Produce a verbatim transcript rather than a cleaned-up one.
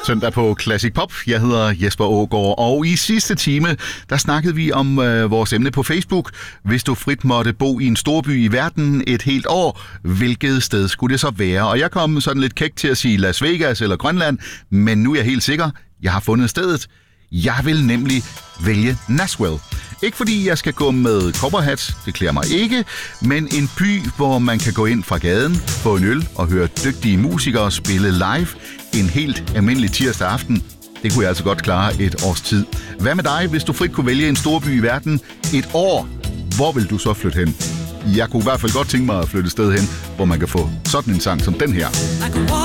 Søndag på Classic Pop. Jeg hedder Jesper Aagaard, og i sidste time, der snakkede vi om øh, vores emne på Facebook. Hvis du frit måtte bo i en storby i verden et helt år, hvilket sted skulle det så være? Og jeg kom sådan lidt kæk til at sige Las Vegas eller Grønland, men nu er jeg helt sikker, jeg har fundet stedet. Jeg vil nemlig vælge Nashville. Ikke fordi jeg skal gå med cowboyhat, det klæder mig ikke, men en by, hvor man kan gå ind fra gaden, få en øl og høre dygtige musikere spille live en helt almindelig tirsdag aften. Det kunne jeg altså godt klare et års tid. Hvad med dig, hvis du frit kunne vælge en stor by i verden et år? Hvor vil du så flytte hen? Jeg kunne i hvert fald godt tænke mig at flytte et sted hen, hvor man kan få sådan en sang som den her.